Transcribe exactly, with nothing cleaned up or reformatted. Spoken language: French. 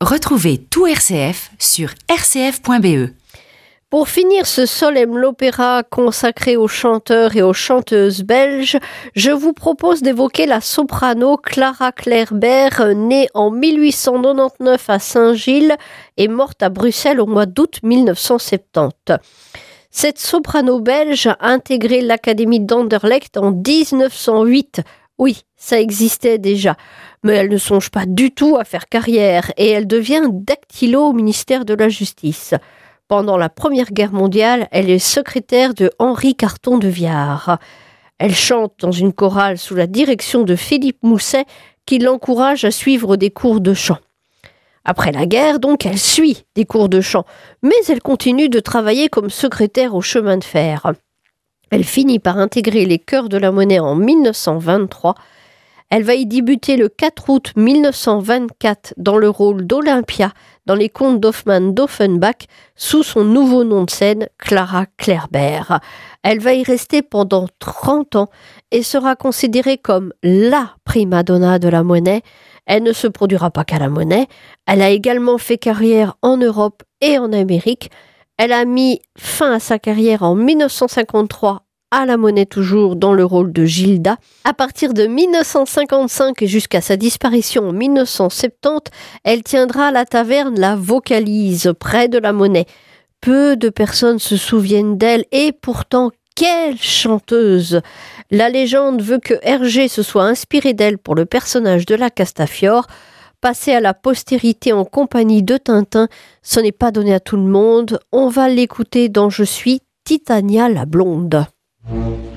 Retrouvez tout R C F sur r c f point b e. Pour finir ce Solem l'opéra consacré aux chanteurs et aux chanteuses belges, je vous propose d'évoquer la soprano Clara Clairbert, née en mille huit cent quatre-vingt-dix-neuf à Saint-Gilles et morte à Bruxelles au mois d'août mille neuf cent soixante-dix. Cette soprano belge a intégré l'Académie d'Anderlecht en dix-neuf cent huit. Oui, ça existait déjà, mais elle ne songe pas du tout à faire carrière et elle devient dactylo au ministère de la Justice. Pendant la Première Guerre mondiale, elle est secrétaire de Henri Carton de Viard. Elle chante dans une chorale sous la direction de Philippe Mousset qui l'encourage à suivre des cours de chant. Après la guerre, donc, elle suit des cours de chant, mais elle continue de travailler comme secrétaire au chemin de fer. Elle finit par intégrer les Chœurs de la Monnaie en mille neuf cent vingt-trois. Elle va y débuter le quatre août mille neuf cent vingt-quatre dans le rôle d'Olympia dans les contes d'Hoffmann d'Offenbach sous son nouveau nom de scène, Clara Clairbert. Elle va y rester pendant trente ans et sera considérée comme la prima donna de la Monnaie. Elle ne se produira pas qu'à la Monnaie. Elle a également fait carrière en Europe et en Amérique. Elle a mis fin à sa carrière en mille neuf cent cinquante-trois à la Monnaie toujours dans le rôle de Gilda. À partir de mille neuf cent cinquante-cinq et jusqu'à sa disparition en mille neuf cent soixante-dix, elle tiendra la taverne La Vocalise près de la Monnaie. Peu de personnes se souviennent d'elle et pourtant quelle chanteuse! La légende veut que Hergé se soit inspiré d'elle pour le personnage de la Castafiore. Passer à la postérité en compagnie de Tintin, ce n'est pas donné à tout le monde. On va l'écouter dans Je suis Titania la blonde.